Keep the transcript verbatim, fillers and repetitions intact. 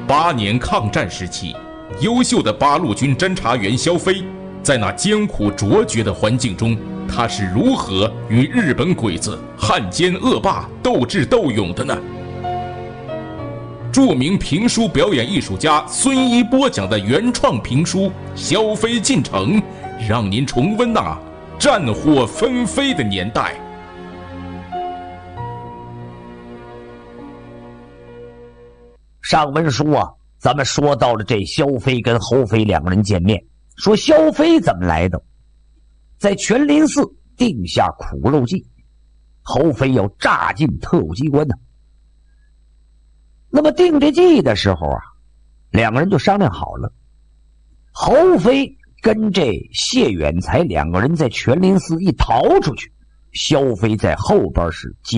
八年抗战时期，优秀的八路军侦察员萧飞，在那艰苦卓绝的环境中，他是如何与日本鬼子、汉奸恶霸斗智斗勇的呢？著名评书表演艺术家孙一播讲的原创评书《萧飞进城》，让您重温那战火纷飞的年代。 上文书啊，咱们说到了这萧飞跟侯飞两个人见面，说萧飞怎么来的，在全林寺定下苦肉计，侯飞要炸进特务机关呢。那么定这计的时候啊，两个人就商量好了，侯飞跟这谢远才两个人在全林寺一逃出去，萧飞在后边是接